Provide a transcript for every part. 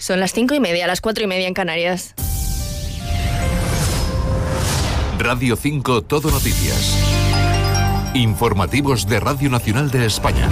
Son las 5:30, las 4:30 en Canarias. Radio 5 Todo Noticias. Informativos de Radio Nacional de España.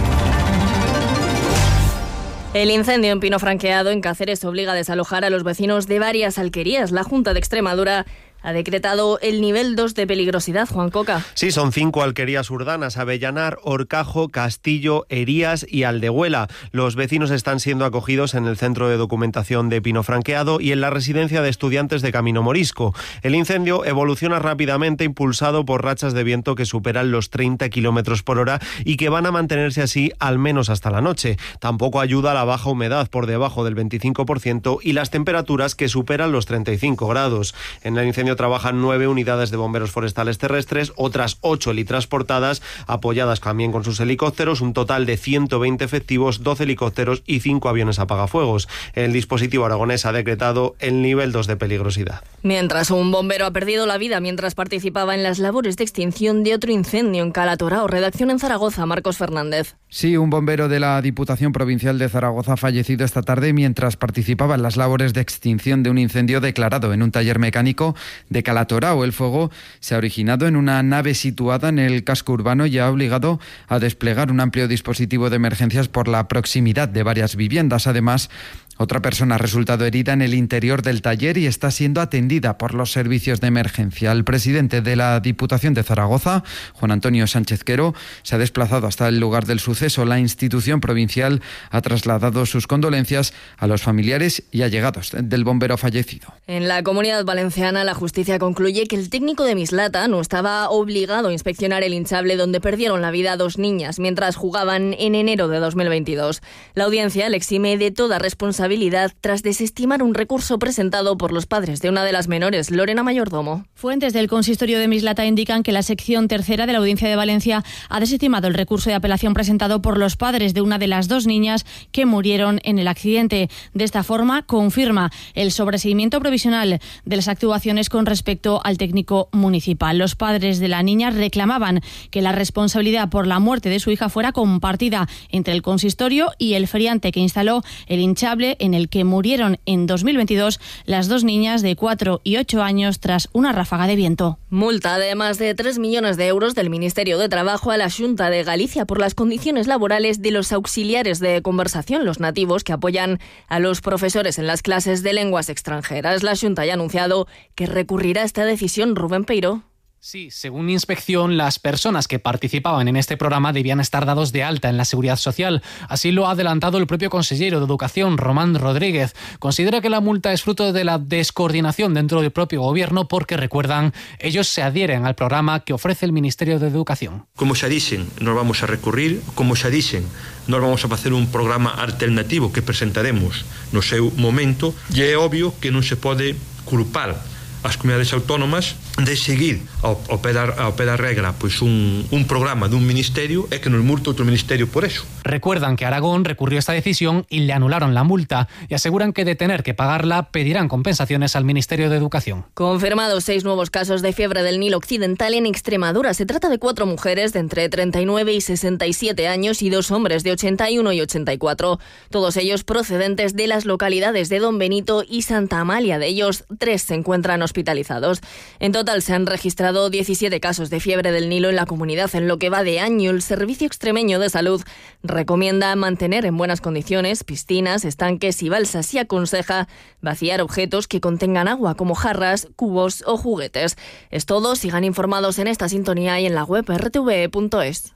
El incendio en Pino Franqueado, en Cáceres, obliga a desalojar a los vecinos de varias alquerías. La Junta de Extremadura ha decretado el nivel 2 de peligrosidad. Juan Coca. Sí, son 5 alquerías urbanas: Avellanar, Horcajo, Castillo, Herías y Aldehuela. Los vecinos están siendo acogidos en el Centro de Documentación de Pino Franqueado y en la residencia de estudiantes de Camino Morisco. El incendio evoluciona rápidamente, impulsado por rachas de viento que superan los 30 kilómetros por hora y que van a mantenerse así al menos hasta la noche. Tampoco ayuda la baja humedad, por debajo del 25%, y las temperaturas que superan los 35 grados. En el incendio trabajan 9 unidades de bomberos forestales terrestres, otras 8 helitransportadas, apoyadas también con sus helicópteros, un total de 120 efectivos, 12 helicópteros y 5 aviones apagafuegos. El dispositivo aragonés ha decretado el nivel 2 de peligrosidad. Mientras, un bombero ha perdido la vida mientras participaba en las labores de extinción de otro incendio en Calatorao. Redacción en Zaragoza, Marcos Fernández. Sí, un bombero de la Diputación Provincial de Zaragoza ha fallecido esta tarde mientras participaba en las labores de extinción de un incendio declarado en un taller mecánico de Calatorao. El fuego se ha originado en una nave situada en el casco urbano y ha obligado a desplegar un amplio dispositivo de emergencias por la proximidad de varias viviendas. Además, otra persona ha resultado herida en el interior del taller y está siendo atendida por los servicios de emergencia. El presidente de la Diputación de Zaragoza, Juan Antonio Sánchez Quero, se ha desplazado hasta el lugar del suceso. La institución provincial ha trasladado sus condolencias a los familiares y allegados del bombero fallecido. En la Comunidad Valenciana, la justicia concluye que el técnico de Mislata no estaba obligado a inspeccionar el hinchable donde perdieron la vida 2 niñas mientras jugaban en enero de 2022. La audiencia le exime de toda responsabilidad tras desestimar un recurso presentado por los padres de una de las menores, Lorena Mayordomo. Fuentes del consistorio de Mislata indican que la sección tercera de la Audiencia de Valencia ha desestimado el recurso de apelación presentado por los padres de una de las 2 niñas que murieron en el accidente. De esta forma, confirma el sobreseimiento provisional de las actuaciones con respecto al técnico municipal. Los padres de la niña reclamaban que la responsabilidad por la muerte de su hija fuera compartida entre el consistorio y el feriante que instaló el hinchable en el que murieron en 2022 las 2 niñas de 4 y 8 años tras una ráfaga de viento. Multa de más de 3 millones de euros del Ministerio de Trabajo a la Xunta de Galicia por las condiciones laborales de los auxiliares de conversación, los nativos que apoyan a los profesores en las clases de lenguas extranjeras. La Xunta ya ha anunciado que recurrirá a esta decisión. Rubén Peiró. Sí, según Inspección, las personas que participaban en este programa debían estar dados de alta en la Seguridad Social. Así lo ha adelantado el propio consejero de Educación, Román Rodríguez. Considera que la multa es fruto de la descoordinación dentro del propio gobierno porque, recuerdan, ellos se adhieren al programa que ofrece el Ministerio de Educación. Como xa dicen, nos vamos a recurrir, como xa dicen, nos vamos a facer un programa alternativo que presentaremos no seu momento, e é obvio que non se pode culpar as comunidades autónomas de seguir ao pé da regra pois un programa dun ministerio e que nos multa outro ministerio por eso. Recuerdan que Aragón recurrió esta decisión y le anularon la multa y aseguran que de tener que pagarla pedirán compensaciones al Ministerio de Educación. Confirmados 6 nuevos casos de fiebre del Nilo occidental en Extremadura. Se trata de 4 mujeres de entre 39 y 67 años y 2 hombres de 81 y 84. Todos ellos procedentes de las localidades de Don Benito y Santa Amalia. De ellos, 3 se encuentran hospitalizados. En total se han registrado 17 casos de fiebre del Nilo en la comunidad. En lo que va de año, el Servicio Extremeño de Salud recomienda mantener en buenas condiciones piscinas, estanques y balsas y aconseja vaciar objetos que contengan agua como jarras, cubos o juguetes. Es todo. Sigan informados en esta sintonía y en la web rtve.es.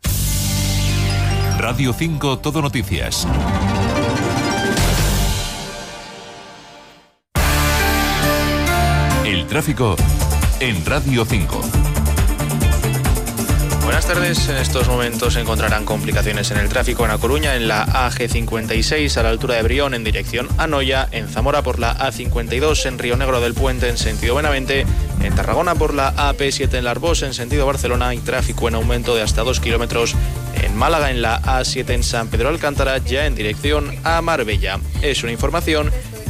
Radio 5 Todo Noticias. El tráfico en Radio 5. Buenas tardes. En estos momentos se encontrarán complicaciones en el tráfico en A Coruña, en la AG56 a la altura de Brión en dirección a Noia, en Zamora por la A52 en Río Negro del Puente en sentido Benavente, en Tarragona por la AP7 en Arbós en sentido Barcelona y tráfico en aumento de hasta 2 kilómetros en Málaga en la A7 en San Pedro Alcántara ya en dirección a Marbella. Es una información